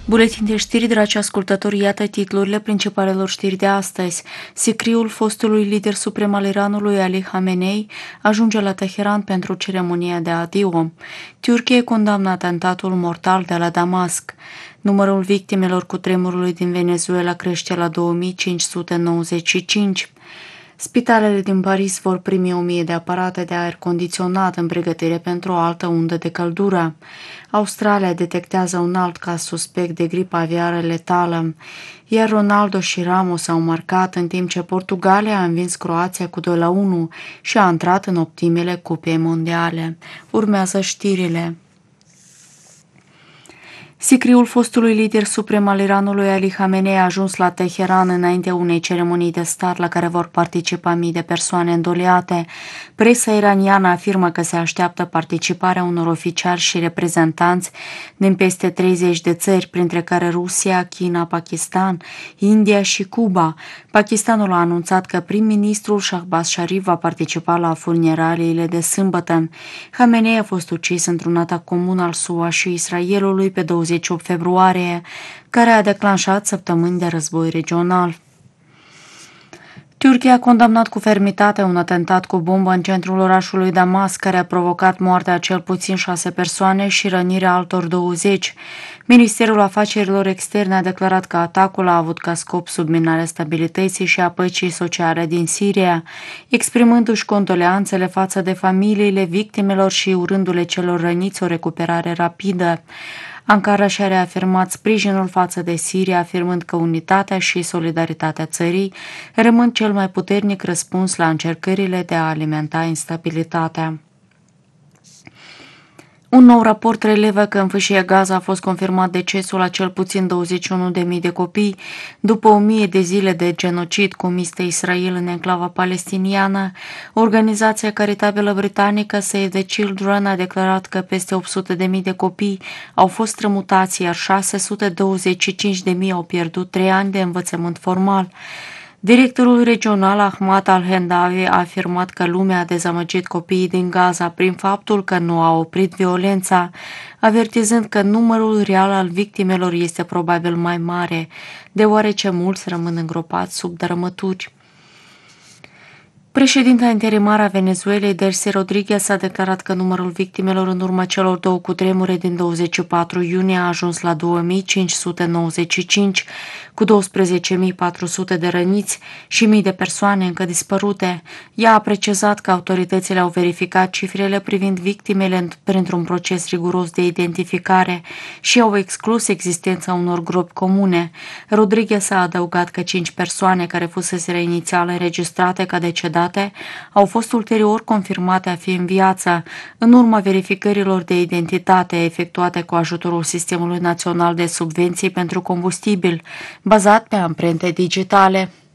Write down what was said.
Buletin de știri, dragi ascultători, iată titlurile principalelor știri de astăzi. Sicriul fostului lider suprem al Iranului, Ali Khamenei, ajunge la Teheran pentru ceremonia de adio. Turcia condamnă atentatul mortal de la Damasc. Numărul victimelor cutremurului din Venezuela crește la 2595. Spitalele din Paris vor primi 1000 de aparate de aer condiționat în pregătire pentru o altă undă de căldură. Australia detectează un alt caz suspect de gripă aviară letală, iar Ronaldo și Ramos au marcat în timp ce Portugalia a învins Croația cu 2-1 și a intrat în optimile Cupei Mondiale. Urmează știrile. Sicriul fostului lider suprem al Iranului, Ali Khamenei, a ajuns la Teheran înaintea unei ceremonii de stat la care vor participa mii de persoane îndoliate. Presa iraniană afirmă că se așteaptă participarea unor oficiali și reprezentanți din peste 30 de țări, printre care Rusia, China, Pakistan, India și Cuba. Pakistanul a anunțat că prim-ministrul Shahbaz Sharif va participa la funeraliile de sâmbătă. Khamenei a fost ucis într-un atac comun al SUA și Israelului pe 28 februarie, care a declanșat săptămâni de război regional. Turcia a condamnat cu fermitate un atentat cu bombă în centrul orașului Damasc, care a provocat moartea a cel puțin 6 persoane și rănirea altor 20. Ministerul Afacerilor Externe a declarat că atacul a avut ca scop subminarea stabilității și a păcii sociale din Siria, exprimându-și condoleanțele față de familiile victimelor și urându-le celor răniți o recuperare rapidă. Ankara și-a reafirmat sprijinul față de Siria, afirmând că unitatea și solidaritatea țării rămân cel mai puternic răspuns la încercările de a alimenta instabilitatea. Un nou raport relevă că în fâșia Gaza a fost confirmat decesul a cel puțin 21.000 de copii după 1000 de zile de genocid comis de Israel în enclava palestiniană. Organizația caritabilă britanică Save the Children a declarat că peste 800.000 de copii au fost strămutați, iar 625.000 au pierdut 3 ani de învățământ formal. Directorul regional Ahmad Al-Hendawi a afirmat că lumea a dezamăgit copiii din Gaza prin faptul că nu a oprit violența, avertizând că numărul real al victimelor este probabil mai mare, deoarece mulți rămân îngropați sub dărâmături. Președinta interimară a Venezuelei, Delcy Rodriguez, a declarat că numărul victimelor în urma celor două cutremure din 24 iunie a ajuns la 2595, cu 12.400 de răniți și mii de persoane încă dispărute. Ea a precizat că autoritățile au verificat cifrele privind victimele printr-un proces riguros de identificare și au exclus existența unor gropi comune. Rodriguez a adăugat că 5 persoane care fuseseră inițial înregistrate ca decedate au fost ulterior confirmate a fi în viață, în urma verificărilor de identitate efectuate cu ajutorul Sistemului Național de Subvenții pentru Combustibil, bazat pe amprente digitale.